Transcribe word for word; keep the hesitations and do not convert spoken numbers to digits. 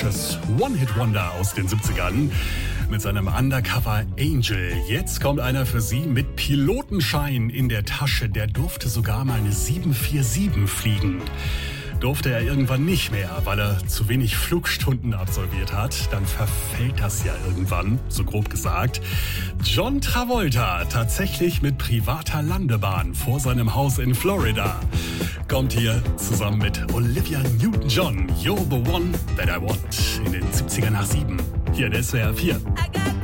Das One-Hit-Wonder aus den siebzigern mit seinem Undercover Angel. Jetzt kommt einer für Sie mit Pilotenschein in der Tasche. Der durfte sogar mal eine sieben vier sieben fliegen. Durfte er irgendwann nicht mehr, weil er zu wenig Flugstunden absolviert hat. Dann verfällt das ja irgendwann, so grob gesagt. John Travolta, tatsächlich mit privater Landebahn vor seinem Haus in Florida, kommt hier zusammen mit Olivia Newton-John. You're the one that I want. In den siebzigern nach sieben. Hier in S W R vier.